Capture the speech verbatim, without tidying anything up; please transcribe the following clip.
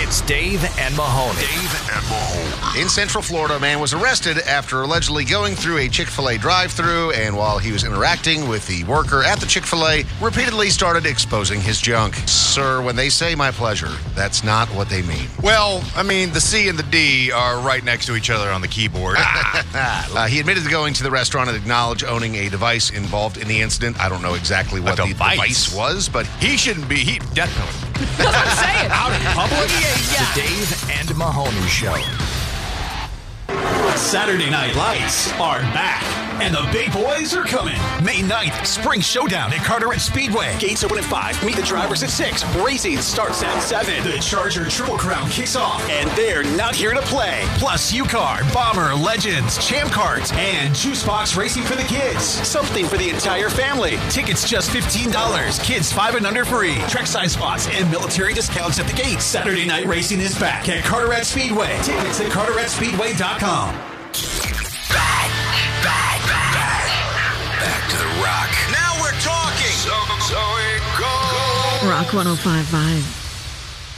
It's Dave and Mahoney. Dave and Mahoney. In Central Florida, a man was arrested after allegedly going through a Chick-fil-A drive-thru, and while he was interacting with the worker at the Chick-fil-A, repeatedly started exposing his junk. Sir, when they say my pleasure, that's not what they mean. Well, I mean, the C and the D are right next to each other on the keyboard. uh, he admitted to going to the restaurant and acknowledged owning a device involved in the incident. I don't know exactly what A the device? device was, but He shouldn't be. He death penalty. That's what I'm saying. Out in public? The Dave and Mahoney Show. Saturday Night Lights are back, and the big boys are coming. May ninth, Spring Showdown at Carteret Speedway. Gates open at five. Meet the drivers at six. Racing starts at seven. The Charger Triple Crown kicks off, and they're not here to play. Plus, U-Car, Bomber, Legends, Champ Cards, and Juice Box Racing for the kids. Something for the entire family. Tickets just fifteen dollars. Kids five and under free. Trek size spots and military discounts at the gate. Saturday Night Racing is back at Carteret Speedway. Tickets at carteret speedway dot com. Back, back, back. Back to the rock. Now we're talking. So, so it goes. Rock one oh five point five.